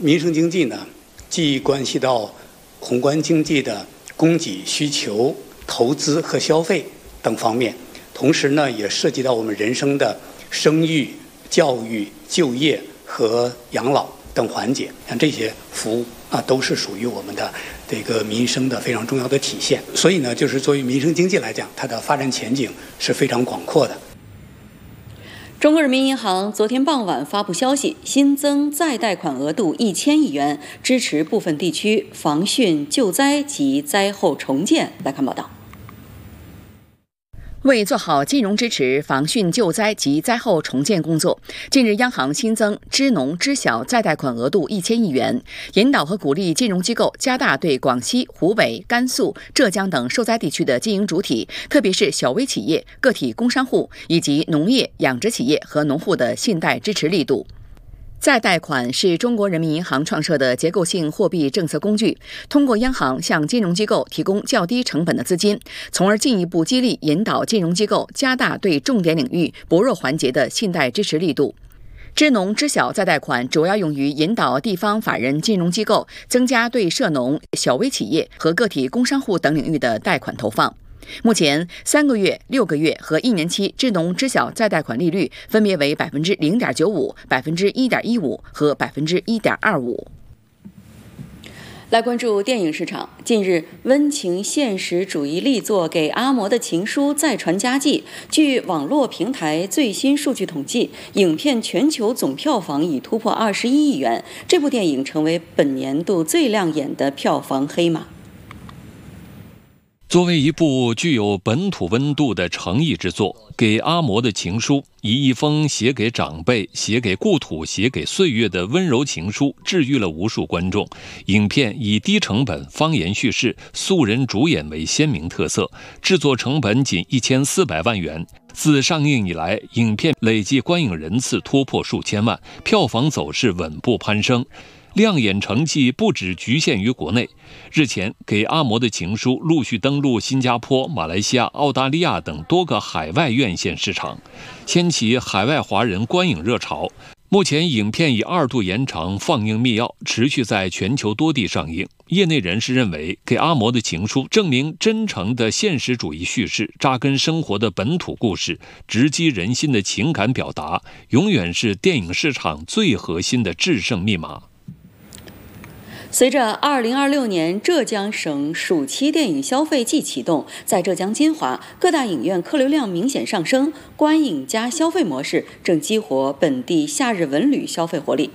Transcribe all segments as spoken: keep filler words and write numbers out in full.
民生经济呢，既关系到宏观经济的供给需求、投资和消费等方面，同时呢，也涉及到我们人生的生育、教育、就业和养老等环节。像这些服务啊，都是属于我们的这个民生的非常重要的体现。所以呢，就是作为民生经济来讲，它的发展前景是非常广阔的。 中国人民银行昨天傍晚发布消息，新增再贷款额度一千亿元，支持部分地区防汛救灾及灾后重建。来看报道。 为做好金融支持、防汛救灾及灾后重建工作，近日央行新增支农支小再贷款额度一千亿元，引导和鼓励金融机构加大对广西、湖北、甘肃、浙江等受灾地区的经营主体，特别是小微企业、个体工商户以及农业、养殖企业和农户的信贷支持力度。再贷款是中国人民银行创设的结构性货币政策工具，通过央行向金融机构提供较低成本的资金，从而进一步激励引导金融机构加大对重点领域薄弱环节的信贷支持力度。支农支小再贷款主要用于引导地方法人金融机构增加对涉农、小微企业和个体工商户等领域的贷款投放。目前，三个月、六个月和一年期支农支小再贷款利率分别为百分之零点九五、百分之一点一五和百分之一点二五。 来关注电影市场。近日，温情现实主义力作《给阿嬷的情书》再传佳绩。据网络平台最新数据统计，影片全球总票房已突破二十一亿元。这部电影成为本年度最亮眼的票房黑马。 作为一部具有本土温度的诚意之作，《给阿嬷的情书》以一封写给长辈、写给故土、写给岁月的温柔情书，治愈了无数观众。影片以低成本、方言叙事、素人主演为鲜明特色，制作成本仅一千四百万元。自上映以来，影片累计观影人次突破数千万，票房走势稳步攀升。亮眼成绩不只局限于国内。日前，《给阿嬷的情书》陆续登陆新加坡、马来西亚、澳大利亚等多个海外院线市场，掀起海外华人观影热潮。目前，影片已二度延长放映密钥，持续在全球多地上映。业内人士认为，《给阿嬷的情书》证明真诚的现实主义叙事、扎根生活的本土故事、直击人心的情感表达，永远是电影市场最核心的制胜密码。 随着二零二六年浙江省暑期电影消费季启动，在浙江金华，各大影院客流量明显上升，观影加消费模式正激活本地夏日文旅消费活力。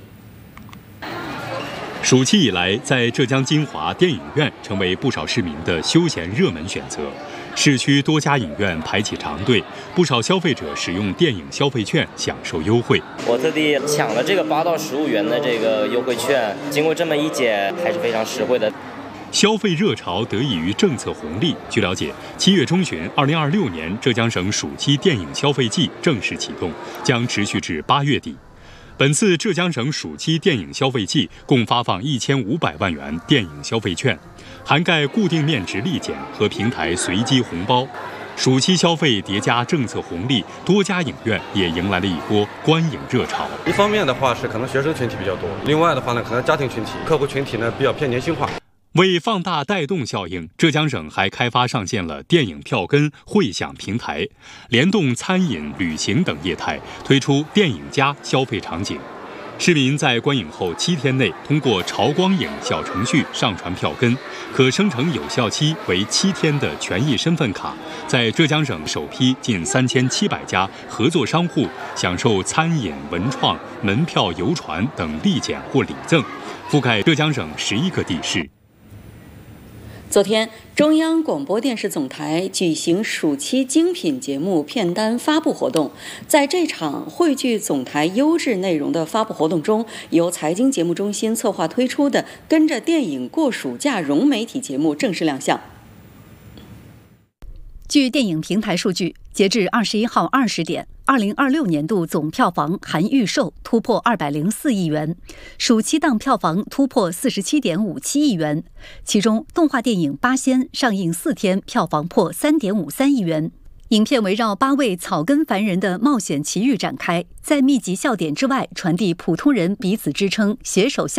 暑期以来，在浙江金华，电影院成为不少市民的休闲热门选择。市区多家影院排起长队，不少消费者使用电影消费券享受优惠。 我特地抢了这个八到十五元的这个优惠券，经过这么一检，还是非常实惠的。 消费热潮得益于政策红利。据了解，七月中旬，二零二六年浙江省暑期电影消费季正式启动，将持续至八月底。本次浙江省暑期电影消费季共发放一千五百万元电影消费券，涵盖固定面值立减和平台随机红包。暑期消费叠加政策红利，多家影院也迎来了一波观影热潮。 一方面的话是可能学生群体比较多，另外的话呢，可能家庭群体、客户群体呢比较偏年轻化。 为放大带动效应，浙江省还开发上线了电影票根汇享平台，联动餐饮、旅行等业态，推出电影加消费场景。市民在观影后七天内通过潮光影小程序上传票根，可生成有效期为七天的权益身份卡，在浙江省首批近三千七百家合作商户享受餐饮、文创、门票、游船等立减或礼赠，覆盖浙江省十一个地市。 昨天，中央广播电视总台举行暑期精品节目片单发布活动。在这场汇聚总台优质内容的发布活动中，由财经节目中心策划推出的《跟着电影过暑假》融媒体节目正式亮相。 据电影平台数据，截至二十一号二十点，二零二六年度总票房含预售突破二百零四亿元，暑期档票房突破四十七点五七亿元。其中，动画电影《八仙》上映四天，票房破三点五三亿元。影片围绕八位草根凡人的冒险奇遇展开，在密集笑点之外，传递普通人彼此支撑、携手相